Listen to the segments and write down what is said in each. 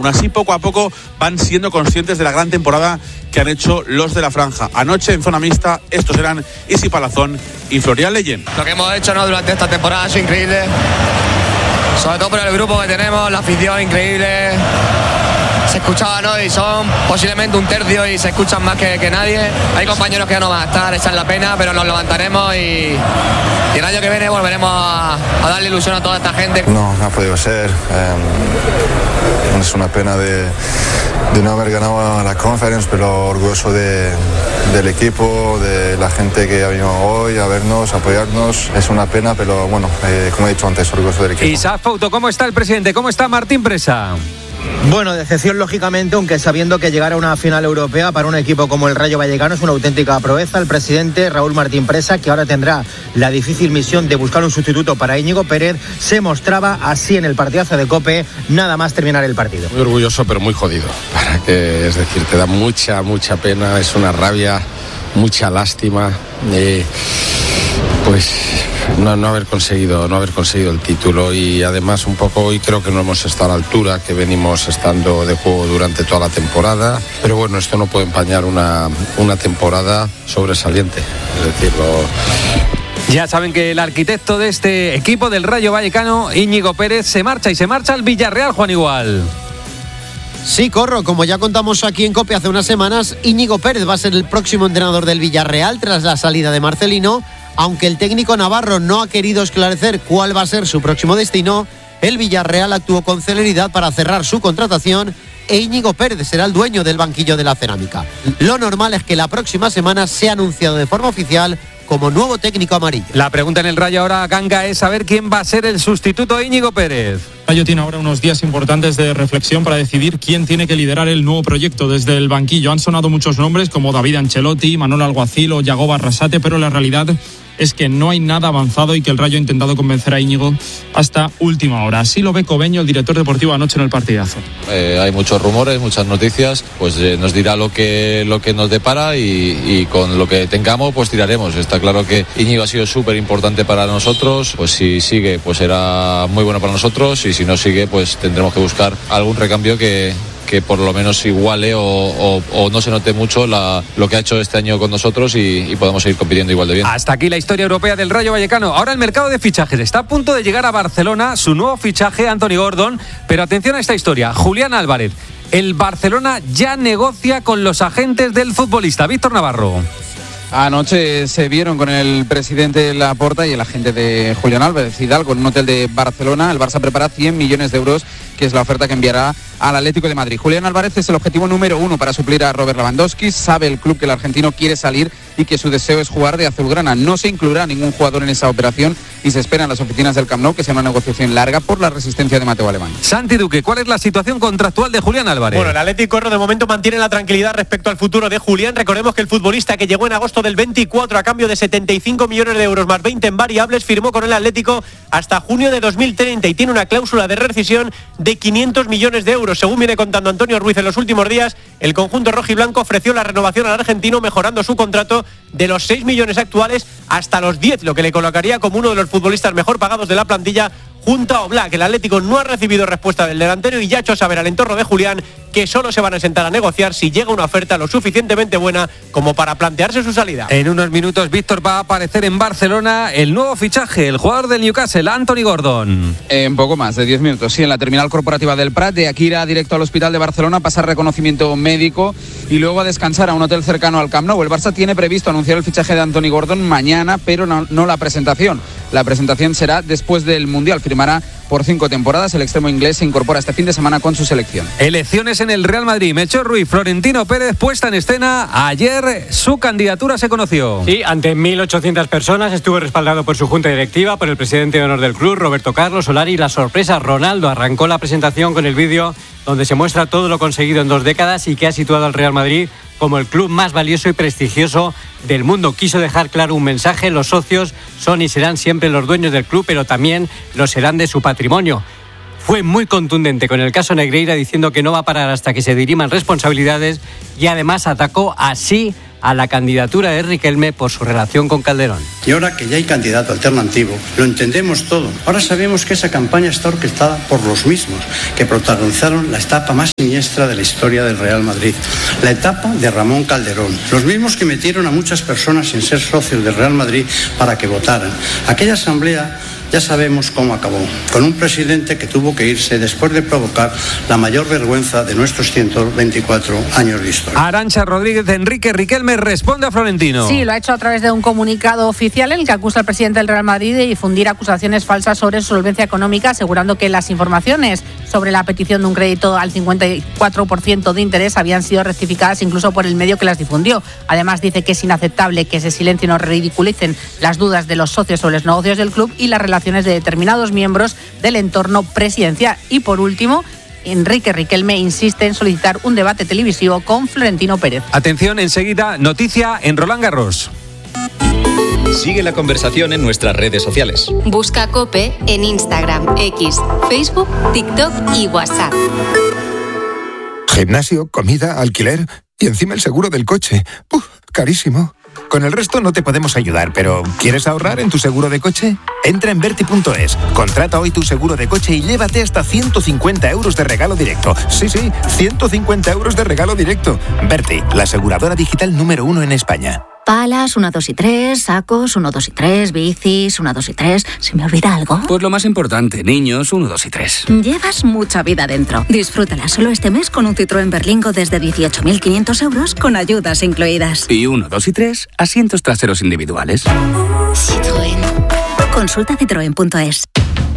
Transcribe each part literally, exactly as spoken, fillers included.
Aún así, poco a poco van siendo conscientes de la gran temporada que han hecho los de la franja. Anoche en zona mixta, estos eran Isi Palazón y Florian Leyen. Lo que hemos hecho, ¿no?, durante esta temporada ha sido increíble, sobre todo por el grupo que tenemos, la afición increíble. Se escuchaba, ¿no?, y son posiblemente un tercio y se escuchan más que, que nadie. Hay compañeros que ya no van a estar, echan la pena, pero nos levantaremos y, y el año que viene volveremos a, a darle ilusión a toda esta gente. No, no ha podido ser. Eh, es una pena de, de no haber ganado la Conference, pero orgulloso de, del equipo, de la gente que ha venido hoy a vernos, a apoyarnos. Es una pena, pero bueno, eh, como he dicho antes, orgulloso del equipo. Isaac Fouto, ¿cómo está el presidente? ¿Cómo está Martín Presa? Bueno, decepción lógicamente, aunque sabiendo que llegar a una final europea para un equipo como el Rayo Vallecano es una auténtica proeza. El presidente Raúl Martín Presa, que ahora tendrá la difícil misión de buscar un sustituto para Íñigo Pérez, se mostraba así en el partidazo de COPE, nada más terminar el partido. Muy orgulloso, pero muy jodido. Para que, es decir, te da mucha, mucha pena, es una rabia, mucha lástima. Eh, pues no, no haber conseguido no haber conseguido el título, y además un poco hoy creo que no hemos estado a la altura que venimos estando de juego durante toda la temporada, pero bueno, esto no puede empañar una, una temporada sobresaliente, es decir, lo... Ya saben que el arquitecto de este equipo del Rayo Vallecano, Íñigo Pérez, se marcha y se marcha al Villarreal, Juan Igual. Sí, Corro, como ya contamos aquí en COPE hace unas semanas, Íñigo Pérez va a ser el próximo entrenador del Villarreal tras la salida de Marcelino. Aunque el técnico navarro no ha querido esclarecer cuál va a ser su próximo destino, el Villarreal actuó con celeridad para cerrar su contratación e Íñigo Pérez será el dueño del banquillo de la Cerámica. Lo normal es que la próxima semana sea anunciado de forma oficial como nuevo técnico amarillo. La pregunta en el Rayo ahora, Ganga, es saber quién va a ser el sustituto de Íñigo Pérez. Rayo tiene ahora unos días importantes de reflexión para decidir quién tiene que liderar el nuevo proyecto desde el banquillo. Han sonado muchos nombres como David Ancelotti, Manuel Alguacil o Yagoba Arrasate, pero la realidad es que no hay nada avanzado y que el Rayo ha intentado convencer a Íñigo hasta última hora. Así lo ve Cobeño, el director deportivo, anoche en el partidazo. Eh, hay muchos rumores, muchas noticias, pues eh, nos dirá lo que, lo que nos depara y, y con lo que tengamos pues tiraremos. Está claro que Íñigo ha sido súper importante para nosotros, pues si sigue pues será muy bueno para nosotros, y si no sigue pues tendremos que buscar algún recambio que... que por lo menos iguale o, o, o no se note mucho la, lo que ha hecho este año con nosotros y, y podemos seguir compitiendo igual de bien. Hasta aquí la historia europea del Rayo Vallecano. Ahora el mercado de fichajes. Está a punto de llegar a Barcelona su nuevo fichaje, Anthony Gordon. Pero atención a esta historia. Julián Álvarez. El Barcelona ya negocia con los agentes del futbolista. Víctor Navarro. Anoche se vieron con el presidente Laporta y el agente de Julián Álvarez, Hidalgo, en un hotel de Barcelona. El Barça prepara cien millones de euros, que es la oferta que enviará al Atlético de Madrid. Julián Álvarez es el objetivo número uno para suplir a Robert Lewandowski. Sabe el club que el argentino quiere salir y que su deseo es jugar de azulgrana. No se incluirá ningún jugador en esa operación y se espera en las oficinas del Camp Nou que sea una negociación larga por la resistencia de Mateo Alemán. Santi Duque, ¿cuál es la situación contractual de Julián Álvarez? Bueno, el Atlético de momento mantiene la tranquilidad respecto al futuro de Julián. Recordemos que el futbolista, que llegó en agosto del veinticuatro a cambio de setenta y cinco millones de euros más veinte en variables, firmó con el Atlético hasta junio de dos mil treinta y tiene una cláusula de rescisión de quinientos millones de euros. Según viene contando Antonio Ruiz en los últimos días, el conjunto rojiblanco ofreció la renovación al argentino, mejorando su contrato de los seis millones actuales hasta los diez, lo que le colocaría como uno de los futbolistas mejor pagados de la plantilla, junto a Oblak. El Atlético no ha recibido respuesta del delantero y ya ha hecho saber al entorno de Julián que solo se van a sentar a negociar si llega una oferta lo suficientemente buena como para plantearse su salida. En unos minutos, Víctor, va a aparecer en Barcelona el nuevo fichaje, el jugador del Newcastle, Anthony Gordon. En poco más de diez minutos, sí, en la terminal corporativa del Prat. De aquí irá directo al hospital de Barcelona, pasar reconocimiento médico y luego a descansar a un hotel cercano al Camp Nou. El Barça tiene previsto anunciar el fichaje de Anthony Gordon mañana, pero no, no la presentación. La presentación será después del Mundial. Firmará por cinco temporadas. El extremo inglés se incorpora este fin de semana con su selección. Elecciones en el Real Madrid. Melchor Ruiz, Florentino Pérez, puesta en escena. Ayer su candidatura se conoció. Sí, ante mil ochocientas personas, estuvo respaldado por su junta directiva, por el presidente de honor del club, Roberto Carlos Solari. La sorpresa, Ronaldo arrancó la presentación con el vídeo donde se muestra todo lo conseguido en dos décadas y que ha situado al Real Madrid como el club más valioso y prestigioso del mundo. Quiso dejar claro un mensaje: los socios son y serán siempre los dueños del club, pero también lo serán de su patrimonio. Fue muy contundente con el caso Negreira, diciendo que no va a parar hasta que se diriman responsabilidades, y además atacó así a la candidatura de Riquelme por su relación con Calderón. Y ahora que ya hay candidato alternativo, lo entendemos todo. Ahora sabemos que esa campaña está orquestada por los mismos que protagonizaron la etapa más siniestra de la historia del Real Madrid, la etapa de Ramón Calderón. Los mismos que metieron a muchas personas sin ser socios del Real Madrid para que votaran. Aquella asamblea ya sabemos cómo acabó, con un presidente que tuvo que irse después de provocar la mayor vergüenza de nuestros ciento veinticuatro años de historia. Arantxa Rodríguez de Enrique Riquelme responde a Florentino. Sí, lo ha hecho a través de un comunicado oficial en el que acusa al presidente del Real Madrid de difundir acusaciones falsas sobre su solvencia económica, asegurando que las informaciones sobre la petición de un crédito al cincuenta y cuatro por ciento de interés habían sido rectificadas incluso por el medio que las difundió. Además, dice que es inaceptable que se silencien o ridiculicen las dudas de los socios sobre los negocios del club y las relaciones de determinados miembros del entorno presidencial. Y por último, Enrique Riquelme insiste en solicitar un debate televisivo con Florentino Pérez. Atención, enseguida, noticia en Roland Garros. Sigue la conversación en nuestras redes sociales. Busca COPE en Instagram, X, Facebook, TikTok y WhatsApp. Gimnasio, comida, alquiler y encima el seguro del coche. ¡Uf! Carísimo. Con el resto no te podemos ayudar, pero ¿quieres ahorrar en tu seguro de coche? Entra en Berti punto es, contrata hoy tu seguro de coche y llévate hasta ciento cincuenta euros de regalo directo. Sí, sí, ciento cincuenta euros de regalo directo. Berti, la aseguradora digital número uno en España. Palas, uno, dos y tres, sacos, uno, dos y tres, bicis, uno, dos y tres. ¿Se me olvida algo? Pues lo más importante, niños, uno, dos y tres. Llevas mucha vida dentro. Disfrútala solo este mes con un Citroën Berlingo desde dieciocho mil quinientos euros con ayudas incluidas. Y uno, dos y tres, asientos traseros individuales. Citroën. Consulta citroen punto es.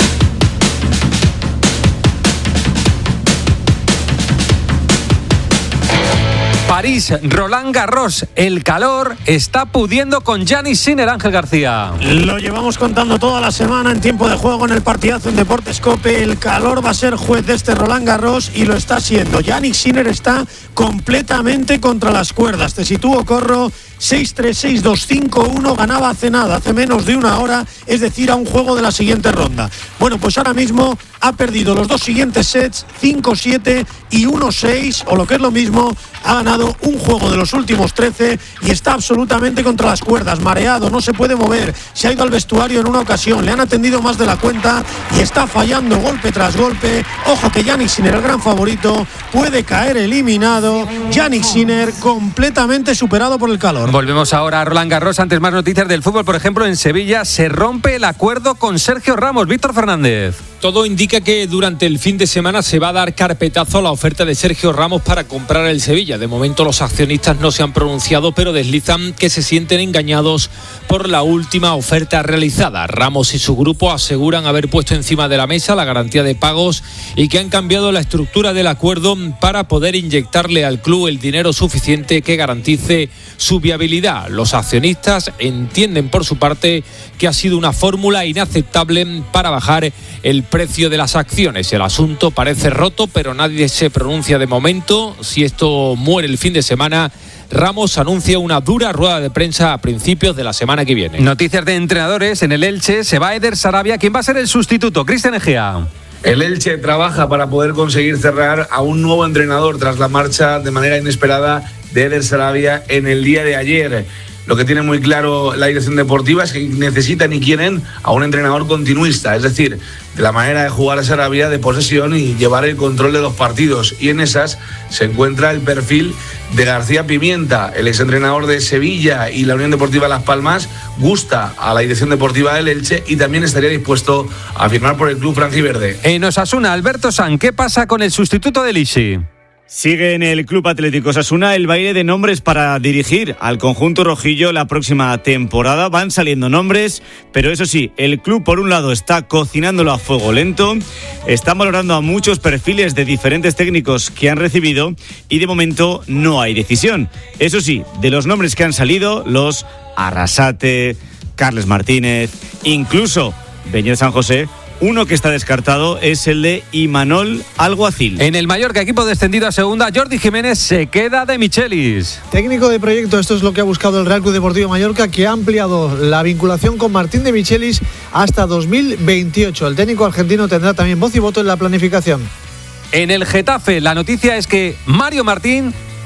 París, Roland Garros, el calor está pudiendo con Jannik Sinner, Ángel García. Lo llevamos contando toda la semana en tiempo de juego en el partidazo en Deportes COPE. El calor va a ser juez de este Roland Garros y lo está siendo. Jannik Sinner está completamente contra las cuerdas. Te sitúo, Corro, seis tres, seis dos, cinco uno, ganaba hace nada, hace menos de una hora, es decir, a un juego de la siguiente ronda. Bueno, pues ahora mismo ha perdido los dos siguientes sets, cinco siete y uno seis, o lo que es lo mismo, ha ganado un juego de los últimos trece y está absolutamente contra las cuerdas, mareado, no se puede mover, se ha ido al vestuario en una ocasión, le han atendido más de la cuenta y está fallando golpe tras golpe. Ojo que Jannik Sinner, el gran favorito, puede caer eliminado. Jannik Sinner completamente superado por el calor. Volvemos ahora a Roland Garros. Antes, más noticias del fútbol. Por ejemplo, en Sevilla se rompe el acuerdo con Sergio Ramos. Víctor Fernández. Todo indica que durante el fin de semana se va a dar carpetazo a la oferta de Sergio Ramos para comprar el Sevilla. De momento los accionistas no se han pronunciado, pero deslizan que se sienten engañados por la última oferta realizada. Ramos y su grupo aseguran haber puesto encima de la mesa la garantía de pagos y que han cambiado la estructura del acuerdo para poder inyectarle al club el dinero suficiente que garantice su viabilidad. Los accionistas entienden por su parte que ha sido una fórmula inaceptable para bajar el precio de las acciones. El asunto parece roto, pero nadie se pronuncia de momento. Si esto muere el fin de semana, Ramos anuncia una dura rueda de prensa a principios de la semana que viene. Noticias de entrenadores. En el Elche se va Eder Sarabia. ¿Quién va a ser el sustituto? Cristian Egea. El Elche trabaja para poder conseguir cerrar a un nuevo entrenador tras la marcha de manera inesperada de Eder Sarabia en el día de ayer. Lo que tiene muy claro la dirección deportiva es que necesitan y quieren a un entrenador continuista, es decir, de la manera de jugar a Sarabia, de posesión y llevar el control de los partidos. Y en esas se encuentra el perfil de García Pimienta, el exentrenador de Sevilla y la Unión Deportiva Las Palmas. Gusta a la dirección deportiva del Elche y también estaría dispuesto a firmar por el club franjiverde. En Osasuna, Alberto San, ¿qué pasa con el sustituto de Lisi? Sigue en el Club Atlético Osasuna el baile de nombres para dirigir al conjunto rojillo la próxima temporada. Van saliendo nombres, pero eso sí, el club por un lado está cocinándolo a fuego lento, están valorando a muchos perfiles de diferentes técnicos que han recibido y de momento no hay decisión. Eso sí, de los nombres que han salido, los Arrasate, Carles Martínez, incluso Beñat San José, uno que está descartado es el de Imanol Alguacil. En el Mallorca, equipo descendido a segunda, Jordi Jiménez se queda de Michelis. Técnico de proyecto, esto es lo que ha buscado el Real Club Deportivo Mallorca, que ha ampliado la vinculación con Martín de Michelis hasta dos mil veintiocho. El técnico argentino tendrá también voz y voto en la planificación. En el Getafe, la noticia es que Mario Martín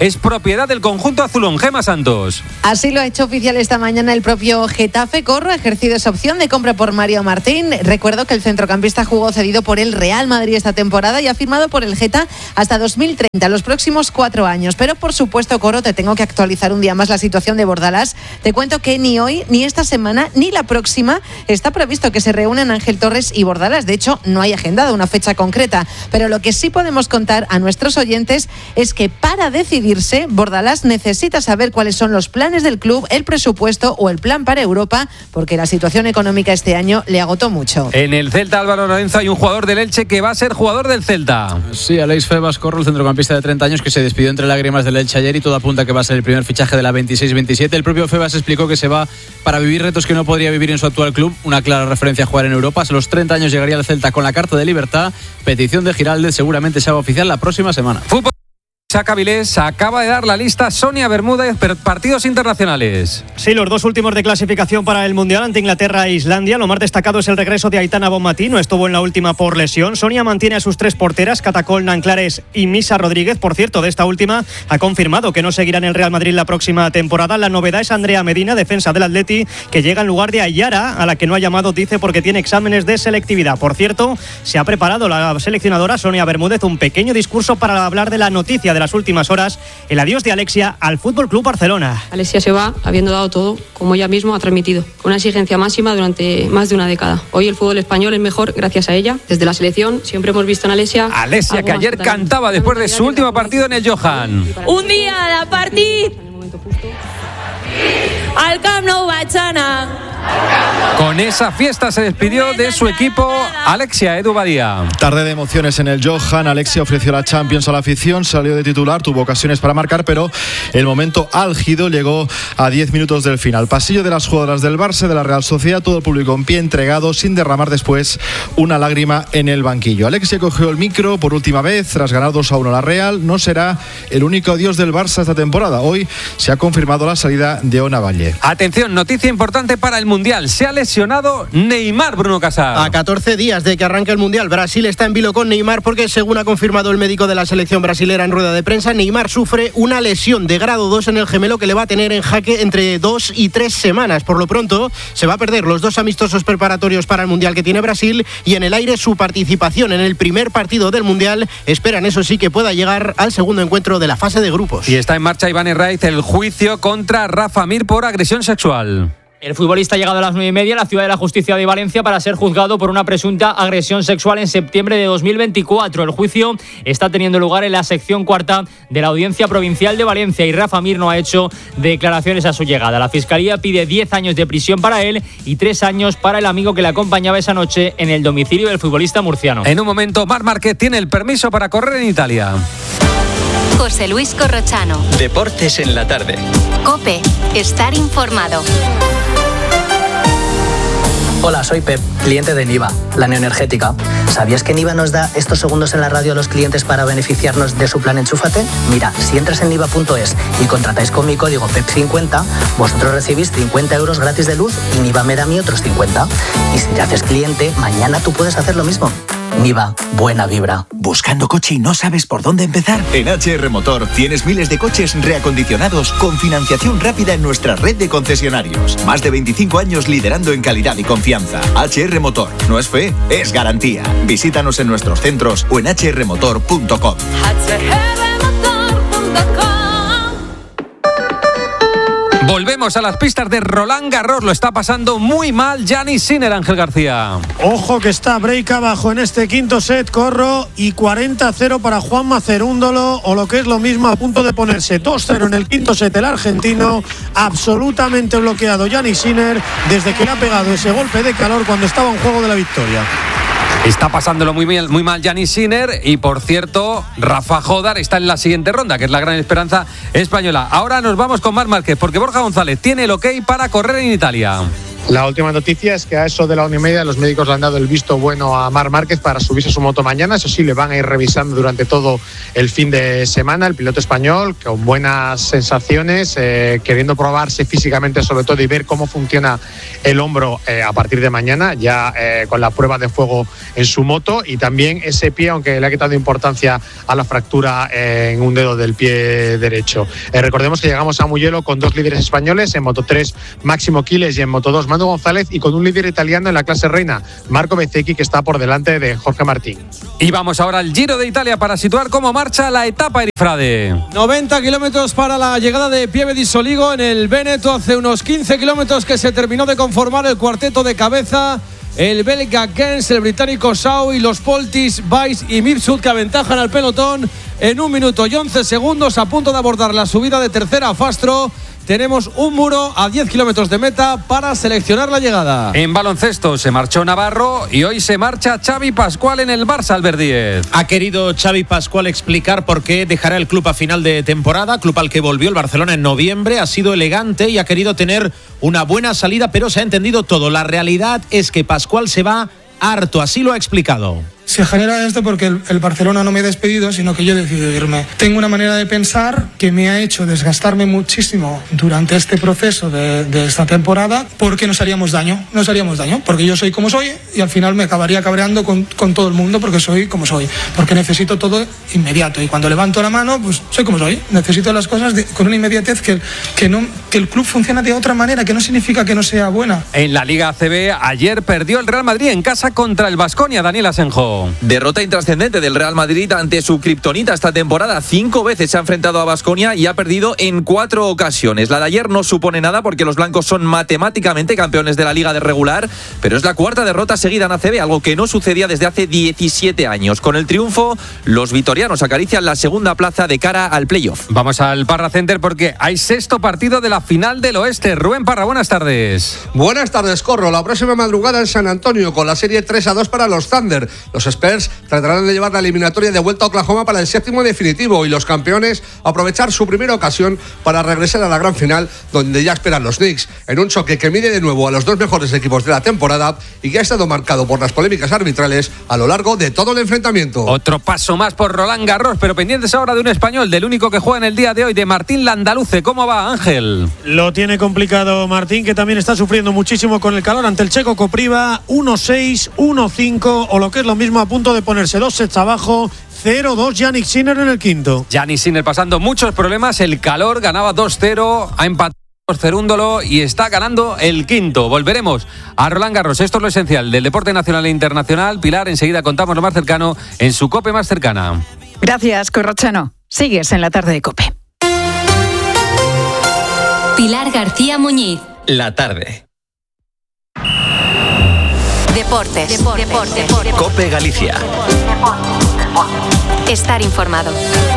es propiedad del conjunto azulón. Gema Santos. Así lo ha hecho oficial esta mañana el propio Getafe. Corro ha ejercido esa opción de compra por Mario Martín. Recuerdo que el centrocampista jugó cedido por el Real Madrid esta temporada y ha firmado por el Geta hasta dos mil treinta, los próximos cuatro años. Pero por supuesto, Coro, te tengo que actualizar un día más la situación de Bordalás. Te cuento que ni hoy, ni esta semana, ni la próxima está previsto que se reúnan Ángel Torres y Bordalás. De hecho, no hay agendado una fecha concreta. Pero lo que sí podemos contar a nuestros oyentes es que para decidirse, Bordalás necesita saber cuáles son los planes del club, el presupuesto o el plan para Europa, porque la situación económica este año le agotó mucho. En el Celta, Álvaro Lorenzo, hay un jugador del Elche que va a ser jugador del Celta. Sí, Aleix Febas Corro, el centrocampista de treinta años que se despidió entre lágrimas del Elche ayer y todo apunta que va a ser el primer fichaje de la veintiséis veintisiete. El propio Febas explicó que se va para vivir retos que no podría vivir en su actual club, una clara referencia a jugar en Europa. A los treinta años llegaría al Celta con la carta de libertad. Petición de Giraldez seguramente se haga oficial la próxima semana. Fútbol. Saca Vilés acaba de dar la lista Sonia Bermúdez, partidos internacionales. Sí, los dos últimos de clasificación para el Mundial ante Inglaterra e Islandia. Lo más destacado es el regreso de Aitana Bonmatí, no estuvo en la última por lesión. Sonia mantiene a sus tres porteras, Catacol, Nanclares y Misa Rodríguez. Por cierto, de esta última ha confirmado que no seguirá en el Real Madrid la próxima temporada. La novedad es Andrea Medina, defensa del Atleti, que llega en lugar de Ayara, a la que no ha llamado, dice, porque tiene exámenes de selectividad. Por cierto, se ha preparado la seleccionadora Sonia Bermúdez un pequeño discurso para hablar de la noticia de las últimas horas, el adiós de Alexia al Fútbol Club Barcelona. Alexia se va habiendo dado todo, como ella misma ha transmitido, con una exigencia máxima durante más de una década. Hoy el fútbol español es mejor gracias a ella. Desde la selección siempre hemos visto en Alexia... Alexia, que ayer cantaba después de su último partido en el Johan. Un día de partir al Camp Nou Bachana. Con esa fiesta se despidió de su equipo Alexia. Edu Badía. Tarde de emociones en el Johan. Alexia ofreció la Champions a la afición, salió de titular, tuvo ocasiones para marcar, pero el momento álgido llegó a diez minutos del final. Pasillo de las jugadoras del Barça, de la Real Sociedad, todo el público en pie, entregado, sin derramar después una lágrima en el banquillo. Alexia cogió el micro por última vez tras ganar dos a uno la Real. No será el único adiós del Barça esta temporada. Hoy se ha confirmado la salida de Ona Valle. Atención, noticia importante para el Mundial. Se ha lesionado Neymar, Bruno Casar. A catorce días de que arranque el Mundial, Brasil está en vilo con Neymar porque, según ha confirmado el médico de la selección brasilera en rueda de prensa, Neymar sufre una lesión de grado dos en el gemelo que le va a tener en jaque entre dos y tres semanas. Por lo pronto, se va a perder los dos amistosos preparatorios para el Mundial que tiene Brasil y en el aire su participación en el primer partido del Mundial. Esperan, eso sí, que pueda llegar al segundo encuentro de la fase de grupos. Y está en marcha, Iván Herraiz, el juicio contra Rafa Mir por agresión sexual. El futbolista ha llegado a las nueve y media a la Ciudad de la Justicia de Valencia para ser juzgado por una presunta agresión sexual en septiembre de dos mil veinticuatro. El juicio está teniendo lugar en la sección cuarta de la Audiencia Provincial de Valencia y Rafa Mir no ha hecho declaraciones a su llegada. La Fiscalía pide diez años de prisión para él y tres años para el amigo que le acompañaba esa noche en el domicilio del futbolista murciano. En un momento, Marc Márquez tiene el permiso para correr en Italia. José Luis Corrochano. Deportes en la tarde. COPE. Estar informado. Hola, soy Pep, cliente de Niva, la neoenergética. ¿Sabías que Niva nos da estos segundos en la radio a los clientes para beneficiarnos de su plan Enchúfate? Mira, si entras en niva punto es y contratáis con mi código P E P cincuenta, vosotros recibís cincuenta euros gratis de luz y Niva me da a mí otros cincuenta. Y si te haces cliente, mañana tú puedes hacer lo mismo. Niva, buena vibra. ¿Buscando coche y no sabes por dónde empezar? En H R Motor tienes miles de coches reacondicionados con financiación rápida en nuestra red de concesionarios. Más de veinticinco años liderando en calidad y confianza. H R Motor, no es fe, es garantía. Visítanos en nuestros centros o en h r motor punto com. Volvemos a las pistas de Roland Garros. Lo está pasando muy mal Jannik Sinner, Ángel García. Ojo que está break abajo en este quinto set, Corro, y cuarenta a cero para Juanma Cerúndolo, o lo que es lo mismo, a punto de ponerse dos cero en el quinto set el argentino. Absolutamente bloqueado Jannik Sinner desde que le ha pegado ese golpe de calor cuando estaba en juego de la victoria. Está pasándolo muy, bien, muy mal Jannik Sinner y, por cierto, Rafa Jodar está en la siguiente ronda, que es la gran esperanza española. Ahora nos vamos con Marc Márquez, porque Borja González tiene el ok para correr en Italia. La última noticia es que a eso de la una y media los médicos le han dado el visto bueno a Marc Márquez para subirse a su moto mañana. Eso sí, le van a ir revisando durante todo el fin de semana. El piloto español con buenas sensaciones, eh, queriendo probarse físicamente sobre todo y ver cómo funciona el hombro eh, a partir de mañana, ya eh, con la prueba de fuego en su moto, y también ese pie, aunque le ha quitado importancia a la fractura eh, en un dedo del pie derecho. Eh, recordemos que llegamos a Mugello con dos líderes españoles, en Moto tres Máximo Quiles y en Moto dos Manu González, y con un líder italiano en la clase reina, Marco Bezzecchi, que está por delante de Jorge Martín. Y vamos ahora al Giro de Italia para situar cómo marcha la etapa, Erifrade. noventa kilómetros para la llegada de Pieve di Soligo en el Véneto. Hace unos quince kilómetros que se terminó de conformar el cuarteto de cabeza. El belga Gens, el británico Shaw y los Poltis, Weiss y Mifsud, que aventajan al pelotón en un minuto y once segundos, a punto de abordar la subida de tercera a Fastro. Tenemos un muro a diez kilómetros de meta para seleccionar la llegada. En baloncesto se marchó Navarro y hoy se marcha Xavi Pascual en el Barça, Albert Díez. Ha querido Xavi Pascual explicar por qué dejará el club a final de temporada, club al que volvió el Barcelona en noviembre. Ha sido elegante y ha querido tener una buena salida, pero se ha entendido todo. La realidad es que Pascual se va harto, así lo ha explicado. Se genera esto porque el, el Barcelona no me ha despedido, sino que yo he decidido irme. Tengo una manera de pensar que me ha hecho desgastarme muchísimo durante este proceso de, de esta temporada, porque nos haríamos daño, nos haríamos daño, porque yo soy como soy y al final me acabaría cabreando con, con todo el mundo porque soy como soy, porque necesito todo inmediato, y cuando levanto la mano, pues soy como soy, necesito las cosas de, con una inmediatez que, que, no, que el club funciona de otra manera, que no significa que no sea buena. En la Liga A C B, ayer perdió el Real Madrid en casa contra el Baskonia, Daniel Asenjo. Derrota intrascendente del Real Madrid ante su kriptonita esta temporada. Cinco veces se ha enfrentado a Baskonia y ha perdido en cuatro ocasiones. La de ayer no supone nada porque los blancos son matemáticamente campeones de la Liga de regular, pero es la cuarta derrota seguida en A C B, algo que no sucedía desde hace diecisiete años. Con el triunfo, los vitorianos acarician la segunda plaza de cara al playoff. Vamos al Parra Center porque hay sexto partido de la final del oeste. Rubén Parra, buenas tardes. Buenas tardes, Corro. La próxima madrugada en San Antonio con la serie tres a dos para los Thunder. Los Spurs tratarán de llevar la eliminatoria de vuelta a Oklahoma para el séptimo definitivo, y los campeones aprovechar su primera ocasión para regresar a la gran final, donde ya esperan los Knicks, en un choque que mide de nuevo a los dos mejores equipos de la temporada y que ha estado marcado por las polémicas arbitrales a lo largo de todo el enfrentamiento. Otro paso más por Roland Garros, pero pendientes ahora de un español, del único que juega en el día de hoy, de Martín Landaluce. ¿Cómo va, Ángel? Lo tiene complicado Martín, que también está sufriendo muchísimo con el calor ante el checo Kopriva. uno seis, uno cinco, o lo que es lo mismo, a punto de ponerse dos sets abajo. cero dos Jannik Sinner en el quinto. Jannik Sinner pasando muchos problemas, el calor, ganaba dos cero, ha empatado Cerúndolo y está ganando el quinto. Volveremos a Roland Garros. Esto es lo esencial del deporte nacional e internacional. Pilar, enseguida contamos lo más cercano en su COPE más cercana. Gracias, Corrochano. Sigues en la tarde de COPE. Pilar García Muñiz. La tarde. Deportes. Deportes. Deportes. Deportes. COPE Galicia. Estar informado.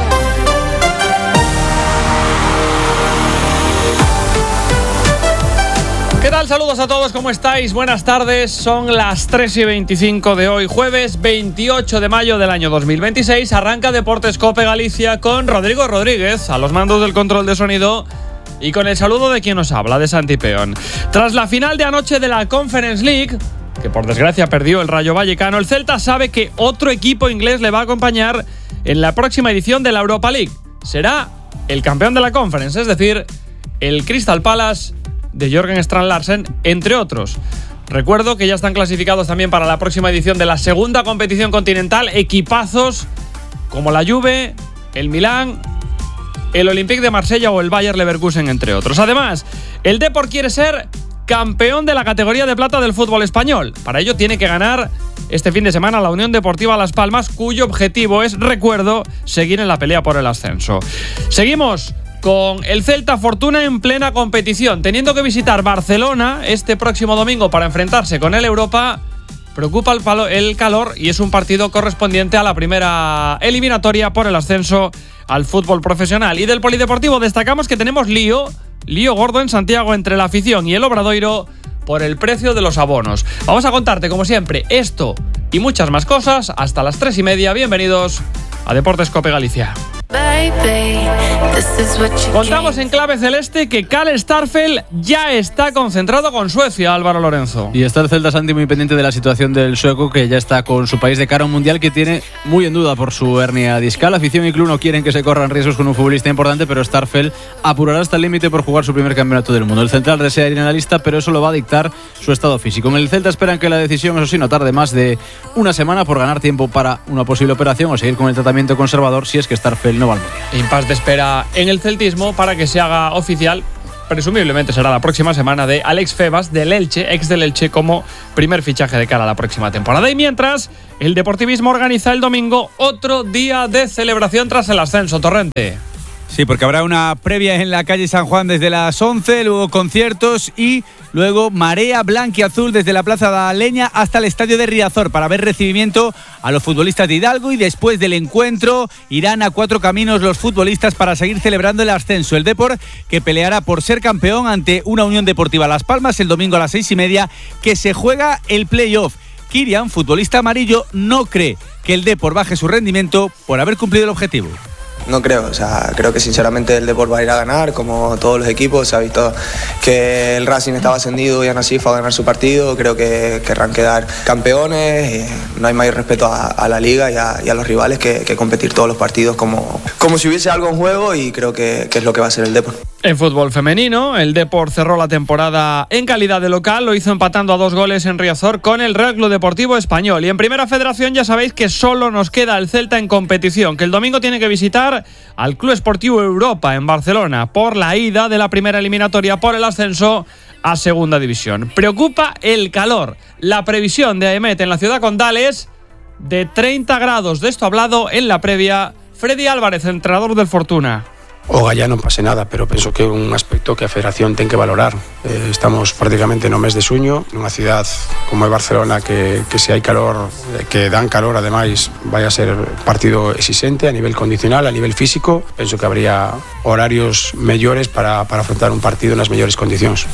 ¿Qué tal? Saludos a todos, ¿cómo estáis? Buenas tardes, son las tres y veinticinco de hoy, jueves veintiocho de mayo del año dos mil veintiséis. Arranca Deportes COPE Galicia con Rodrigo Rodríguez a los mandos del control de sonido y con el saludo de quien nos habla, de Santi Peón. Tras la final de anoche de la Conference League, que por desgracia perdió el Rayo Vallecano, el Celta sabe que otro equipo inglés le va a acompañar en la próxima edición de la Europa League. Será el campeón de la Conference, es decir, el Crystal Palace de Jørgen Strand Larsen, entre otros. Recuerdo que ya están clasificados también para la próxima edición de la segunda competición continental equipazos como la Juve, el Milán, el Olympique de Marsella o el Bayer Leverkusen, entre otros. Además, el Depor quiere ser campeón de la categoría de plata del fútbol español. Para ello tiene que ganar este fin de semana la Unión Deportiva Las Palmas, cuyo objetivo es, recuerdo, seguir en la pelea por el ascenso. Seguimos con el Celta Fortuna en plena competición, teniendo que visitar Barcelona este próximo domingo para enfrentarse con el Europa. Preocupa el, palo, el calor y es un partido correspondiente a la primera eliminatoria por el ascenso al fútbol profesional. Y del polideportivo destacamos que tenemos lío, lío gordo en Santiago entre la afición y el Obradoiro por el precio de los abonos. Vamos a contarte, como siempre, esto y muchas más cosas hasta las tres y media. Bienvenidos a Deportes COPE Galicia. Contamos en clave celeste que Karl Starfelt ya está concentrado con Suecia, Álvaro Lorenzo. Y está el Celta, Santi, muy pendiente de la situación del sueco, que ya está con su país de cara a un mundial que tiene muy en duda por su hernia discal. Afición y club no quieren que se corran riesgos con un futbolista importante, pero Starfelt apurará hasta el límite por jugar su primer campeonato del mundo. El central desea ir en la lista, pero eso lo va a dictar su estado físico. En el Celta esperan que la decisión, eso sí, no tarde más de una semana por ganar tiempo para una posible operación o seguir con el tratamiento conservador si es que Starfelt no va al mundial. Impasse de espera en el celtismo para que se haga oficial. Presumiblemente será la próxima semana, de Alex Febas del Elche, ex del Elche, como primer fichaje de cara a la próxima temporada. Y mientras, el Deportivismo organiza el domingo otro día de celebración tras el ascenso. Torrente. Sí, porque habrá una previa en la calle San Juan desde las once, luego conciertos y luego marea blanquiazul desde la Plaza de la Leña hasta el Estadio de Riazor para ver recibimiento a los futbolistas de Hidalgo, y después del encuentro irán a Cuatro Caminos los futbolistas para seguir celebrando el ascenso. El Depor, que peleará por ser campeón ante una Unión Deportiva Las Palmas el domingo a las seis y media, que se juega el playoff. Kirian, futbolista amarillo, no cree que el Depor baje su rendimiento por haber cumplido el objetivo. No creo, o sea, creo que sinceramente el Depor va a ir a ganar, como todos los equipos. Se ha visto que el Racing estaba ascendido y aún así fue a ganar su partido. Creo que querrán quedar campeones. Eh, no hay mayor respeto a, a la liga y a, y a los rivales que, que competir todos los partidos como, como si hubiese algo en juego, y creo que, que es lo que va a ser el Depor. En fútbol femenino, el Depor cerró la temporada en calidad de local, lo hizo empatando a dos goles en Riazor con el Real Club Deportivo Español. Y en Primera Federación ya sabéis que solo nos queda el Celta en competición, que el domingo tiene que visitar al Club Esportivo Europa en Barcelona por la ida de la primera eliminatoria por el ascenso a Segunda División. Preocupa el calor. La previsión de AEMET en la ciudad condal es de treinta grados. De esto ha hablado en la previa Freddy Álvarez, entrenador del Fortuna. Ojalá no pase nada, pero pienso que es un aspecto que a Federación tiene que valorar. Eh, estamos prácticamente en un mes de sueño, en una ciudad como es Barcelona, que, que si hay calor, eh, que dan calor, además vaya a ser partido exigente a nivel condicional, a nivel físico. Pienso que habría horarios mejores para, para afrontar un partido en las mejores condiciones.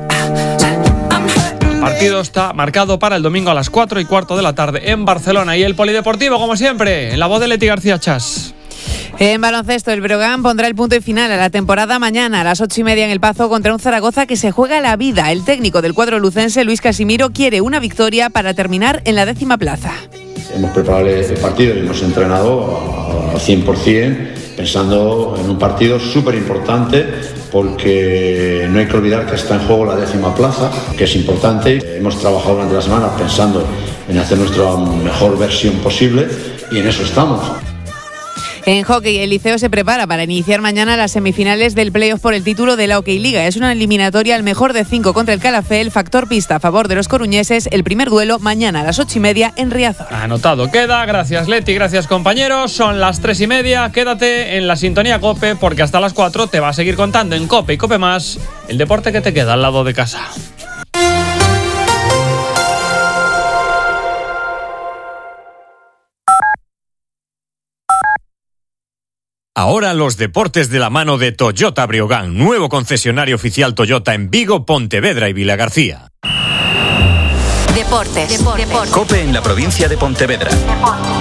El partido está marcado para el domingo a las cuatro y cuarto de la tarde en Barcelona. Y el Polideportivo, como siempre, en la voz de Leti García Chas. En baloncesto, el Breogán pondrá el punto y final a la temporada mañana a las ocho y media en El Pazo contra un Zaragoza que se juega la vida. El técnico del cuadro lucense, Luis Casimiro, quiere una victoria para terminar en la décima plaza. Hemos preparado el partido y hemos entrenado al cien por ciento pensando en un partido súper importante, porque no hay que olvidar que está en juego la décima plaza, que es importante. Hemos trabajado durante la semana pensando en hacer nuestra mejor versión posible y en eso estamos. En hockey, el Liceo se prepara para iniciar mañana las semifinales del playoff por el título de la Hockey Liga. Es una eliminatoria al mejor de cinco contra el Calafell, factor pista a favor de los coruñeses. El primer duelo mañana a las ocho y media en Riazor. Anotado queda. Gracias, Leti. Gracias, compañeros. Son las tres y media. Quédate en la sintonía COPE, porque hasta las cuatro te va a seguir contando en COPE y COPE Más el deporte que te queda al lado de casa. Ahora los deportes de la mano de Toyota Breogán, nuevo concesionario oficial Toyota en Vigo, Pontevedra y Vilagarcía. Deportes. Deportes. COPE en la provincia de Pontevedra.